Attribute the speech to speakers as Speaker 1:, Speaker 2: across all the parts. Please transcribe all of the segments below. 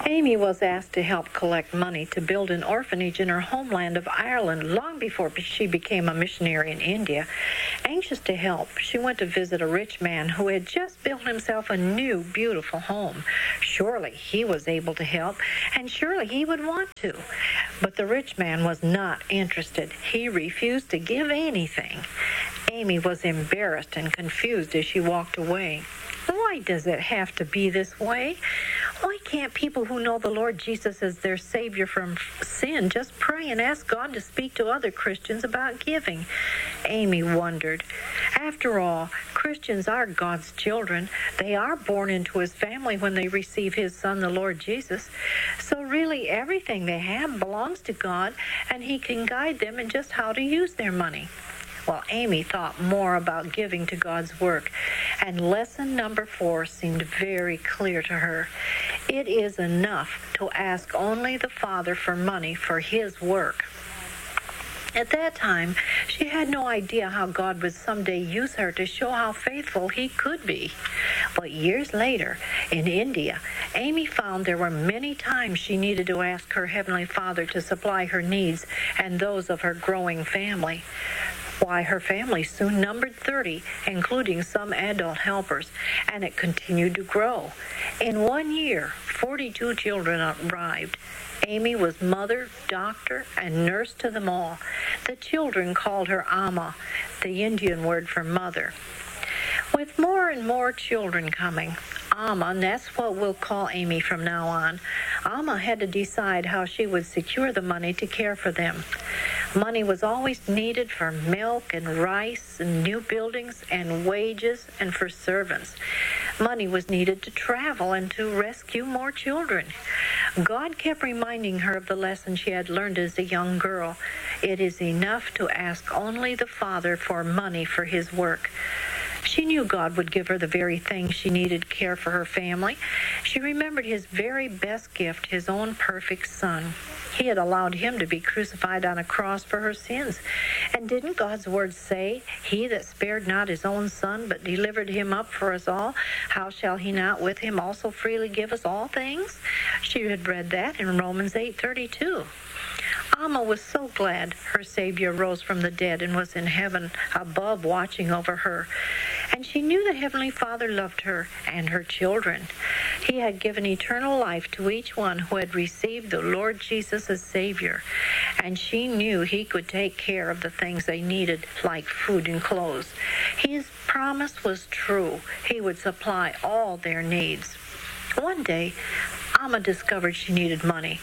Speaker 1: Amy was asked to help collect money to build an orphanage in her homeland of Ireland long before she became a missionary in India. Anxious to help, she went to visit a rich man who had just built himself a new, beautiful home. Surely he was able to help, and surely he would want to. But the rich man was not interested. He refused to give anything. Amy was embarrassed and confused as she walked away. Why does it have to be this way? Why can't people who know the Lord Jesus as their Savior from sin just pray and ask God to speak to other Christians about giving? Amy wondered. After all, Christians are God's children. They are born into His family when they receive His Son, the Lord Jesus. So really everything they have belongs to God, and He can guide them in just how to use their money. Well, Amy thought more about giving to God's work, and lesson number 4 seemed very clear to her. It is enough to ask only the Father for money for His work. At that time, she had no idea how God would someday use her to show how faithful He could be. But years later, in India, Amy found there were many times she needed to ask her Heavenly Father to supply her needs and those of her growing family. Why, her family soon numbered 30, including some adult helpers, and it continued to grow. In 1 year, 42 children arrived. Amy was mother, doctor, and nurse to them all. The children called her Amma, the Indian word for mother. With more and more children coming, Amma, and that's what we'll call Amy from now on, Amma had to decide how she would secure the money to care for them. Money was always needed for milk and rice and new buildings and wages and for servants. Money was needed to travel and to rescue more children. God kept reminding her of the lesson she had learned as a young girl. It is enough to ask only the Father for money for His work. She knew God would give her the very thing she needed to care for her family. She remembered His very best gift, His own perfect Son. He had allowed Him to be crucified on a cross for her sins. And didn't God's word say, He that spared not His own Son, but delivered Him up for us all, how shall He not with Him also freely give us all things? She had read that in Romans 8:32. Amma was so glad her Savior rose from the dead and was in heaven above watching over her. And she knew the Heavenly Father loved her and her children. He had given eternal life to each one who had received the Lord Jesus as Savior. And she knew He could take care of the things they needed, like food and clothes. His promise was true. He would supply all their needs. One day, Amma discovered she needed money.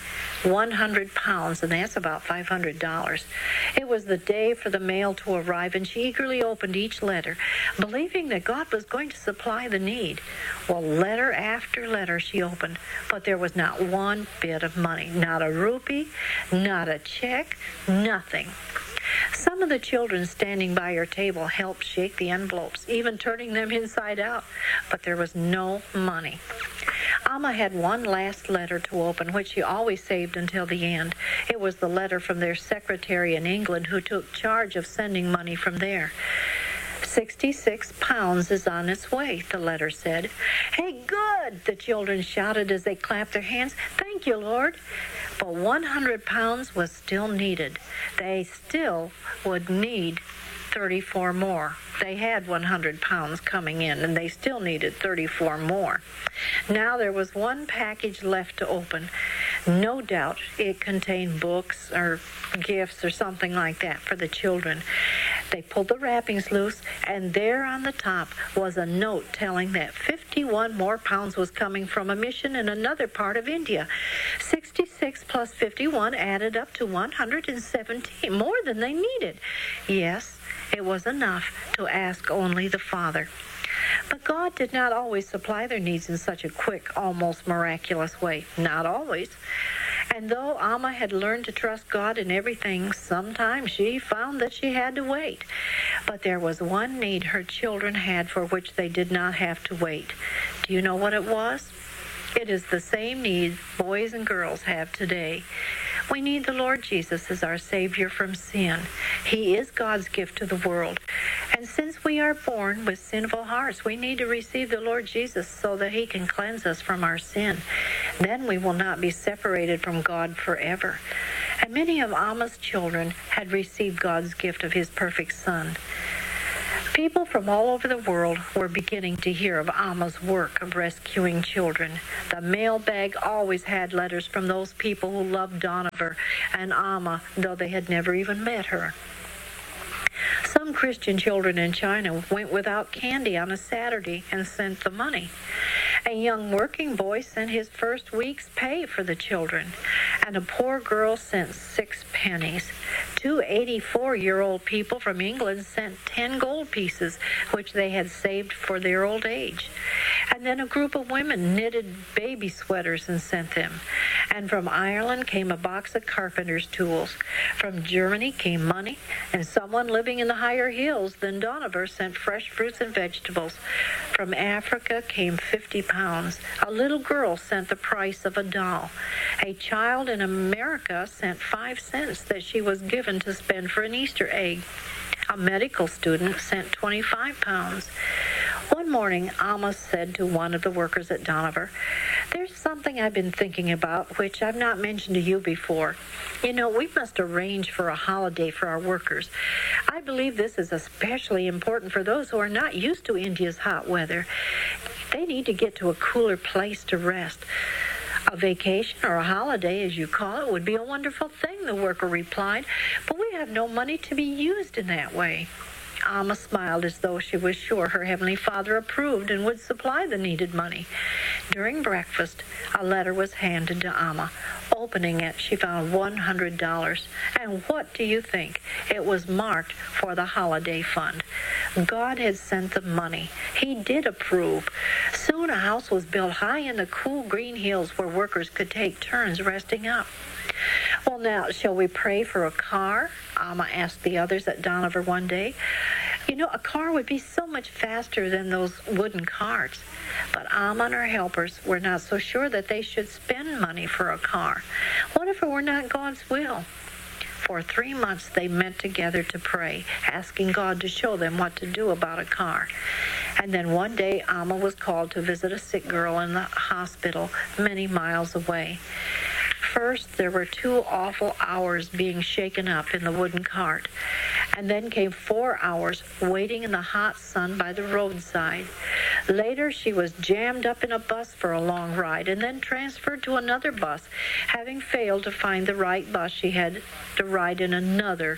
Speaker 1: 100 pounds, and that's about $500. It was the day for the mail to arrive, and she eagerly opened each letter, believing that God was going to supply the need. Well, letter after letter she opened, but there was not one bit of money, not a rupee, not a check, nothing. Some of the children standing by her table helped shake the envelopes, even turning them inside out, but there was no money. Amma had one last letter to open, which she always saved until the end. It was the letter from their secretary in England who took charge of sending money from there. 66 pounds is on its way, the letter said. Hey, good, the children shouted as they clapped their hands. Thank you, Lord. But 100 pounds was still needed. They still would need 34 more. They had 100 pounds coming in, and they still needed 34 more. Now there was one package left to open. No doubt it contained books or gifts or something like that for the children. They pulled the wrappings loose, and there on the top was a note telling that 51 more pounds was coming from a mission in another part of India. 66 plus 51 added up to 117, more than they needed. Yes, it was enough to ask only the Father. But God did not always supply their needs in such a quick, almost miraculous way. Not always. And though Amma had learned to trust God in everything, sometimes she found that she had to wait. But there was one need her children had for which they did not have to wait. Do you know what it was? It is the same need boys and girls have today. We need the Lord Jesus as our Savior from sin. He is God's gift to the world. And since we are born with sinful hearts, we need to receive the Lord Jesus so that he can cleanse us from our sin. Then we will not be separated from God forever. And many of Alma's children had received God's gift of his perfect Son. People from all over the world were beginning to hear of Alma's work of rescuing children. The mailbag always had letters from those people who loved Donover and Alma, though they had never even met her. Some Christian children in China went without candy on a Saturday and sent the money. A young working boy sent his first week's pay for the children, and a poor girl sent 6 pennies. 2 84-year-old people from England sent 10 gold pieces, which they had saved for their old age. And then a group of women knitted baby sweaters and sent them. And from Ireland came a box of carpenter's tools. From Germany came money, and someone living in the higher hills than Donover sent fresh fruits and vegetables. From Africa came 50 pounds. A little girl sent the price of a doll. A child in America sent 5 cents that she was given to spend for an Easter egg. A medical student sent 25 pounds. One morning, Alma said to one of the workers at Donover, "There's something I've been thinking about, which I've not mentioned to you before. You know, we must arrange for a holiday for our workers. I believe this is especially important for those who are not used to India's hot weather. They need to get to a cooler place to rest. A vacation or a holiday, as you call it, would be a wonderful thing," the worker replied, "but we have no money to be used in that way." Alma smiled as though she was sure her Heavenly Father approved and would supply the needed money. During breakfast, a letter was handed to Alma. Opening it, she found $100. And what do you think? It was marked for the holiday fund. God had sent the money. He did approve. Soon a house was built high in the cool green hills where workers could take turns resting up. "Well, now, shall we pray for a car?" Alma asked the others at Donover one day. "You know, a car would be so much faster than those wooden carts." But Alma and her helpers were not so sure that they should spend money for a car. What if it were not God's will? For 3 months they met together to pray, asking God to show them what to do about a car. And then one day Alma was called to visit a sick girl in the hospital many miles away. First, there were 2 awful hours being shaken up in the wooden cart, and then came 4 hours waiting in the hot sun by the roadside. Later, she was jammed up in a bus for a long ride and then transferred to another bus. Having failed to find the right bus, she had to ride in another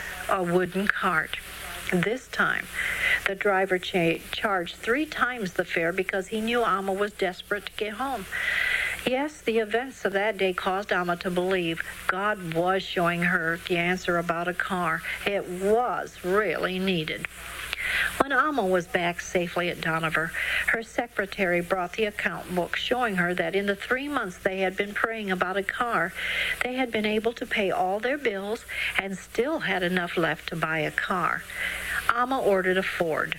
Speaker 1: wooden cart. This time, the driver charged 3 times the fare because he knew Alma was desperate to get home. Yes, the events of that day caused Alma to believe God was showing her the answer about a car. It was really needed. When Alma was back safely at Donover, her secretary brought the account book showing her that in the 3 months they had been praying about a car, they had been able to pay all their bills and still had enough left to buy a car. Alma ordered a Ford,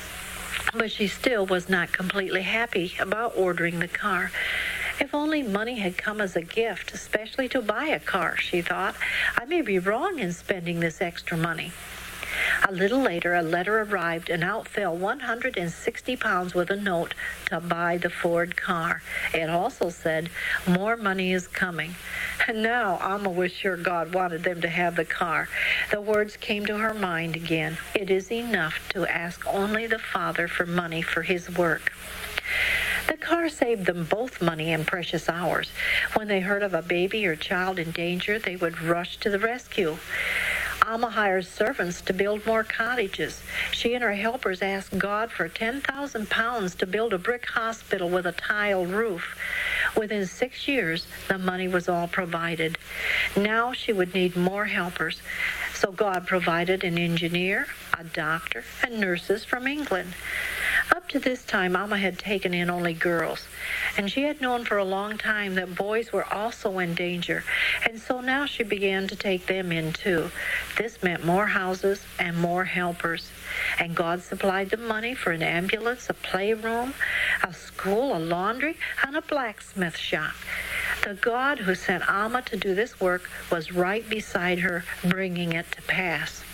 Speaker 1: but she still was not completely happy about ordering the car. If only money had come as a gift, especially to buy a car, she thought. I may be wrong in spending this extra money. A little later, a letter arrived, and out fell 160 pounds with a note to buy the Ford car. It also said, "More money is coming." And now Alma was sure God wanted them to have the car. The words came to her mind again. It is enough to ask only the Father for money for his work. The car saved them both money and precious hours. When they heard of a baby or child in danger, they would rush to the rescue. Alma hired servants to build more cottages. She and her helpers asked God for 10,000 pounds to build a brick hospital with a tile roof. Within 6 years, the money was all provided. Now she would need more helpers. So God provided an engineer, a doctor, and nurses from England. Up to this time, Alma had taken in only girls, and she had known for a long time that boys were also in danger, and so now she began to take them in too. This meant more houses and more helpers, and God supplied the money for an ambulance, a playroom, a school, a laundry, and a blacksmith shop. The God who sent Alma to do this work was right beside her, bringing it to pass.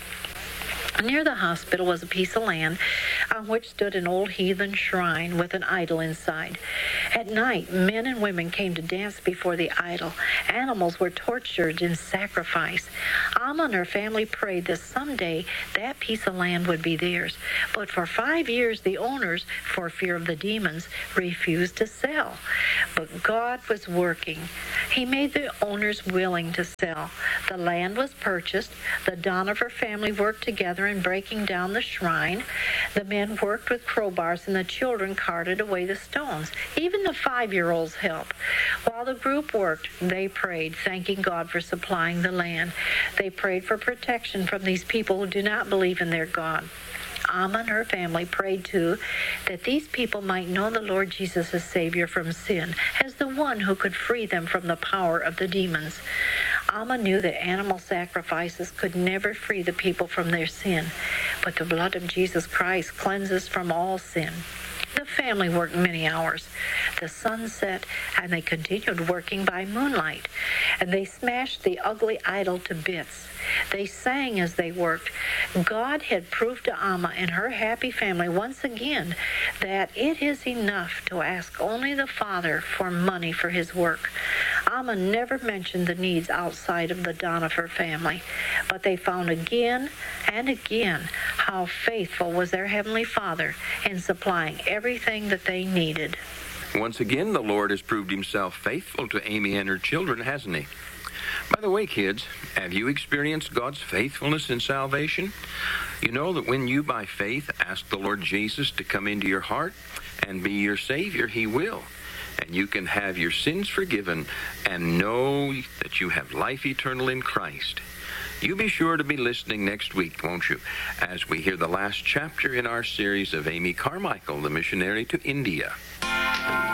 Speaker 1: Near the hospital was a piece of land on which stood an old heathen shrine with an idol inside. At night, men and women came to dance before the idol. Animals were tortured in sacrifice. Alma and her family prayed that someday that piece of land would be theirs. But for 5 years, the owners, for fear of the demons, refused to sell. But God was working. He made the owners willing to sell. The land was purchased. The Donover family worked together in breaking down the shrine. The men worked with crowbars and the children carted away the stones. Even the 5-year-olds helped. While the group worked, they prayed, thanking God for supplying the land. They prayed for protection from these people who do not believe in their God. Alma and her family prayed too that these people might know the Lord Jesus as Savior from sin, as the one who could free them from the power of the demons. Alma knew that animal sacrifices could never free the people from their sin, but the blood of Jesus Christ cleanses from all sin. The family worked many hours. The sun set, and they continued working by moonlight, and they smashed the ugly idol to bits. They sang as they worked. God had proved to Alma and her happy family once again that it is enough to ask only the Father for money for his work. Alma never mentioned the needs outside of the Donover family, but they found again and again how faithful was their Heavenly Father in supplying everything that they needed.
Speaker 2: Once again, the Lord has proved himself faithful to Amy and her children, hasn't he? By the way, kids, have you experienced God's faithfulness in salvation? You know that when you, by faith, ask the Lord Jesus to come into your heart and be your Savior, he will. And you can have your sins forgiven and know that you have life eternal in Christ. You be sure to be listening next week, won't you, as we hear the last chapter in our series of Amy Carmichael, the missionary to India.